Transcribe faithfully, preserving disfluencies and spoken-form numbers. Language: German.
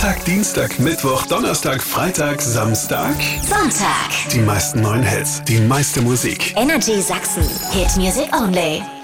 Montag, Dienstag, Mittwoch, Donnerstag, Freitag, Samstag, Sonntag. Die meisten neuen Hits, die meiste Musik. Energy Sachsen. Hit Music Only.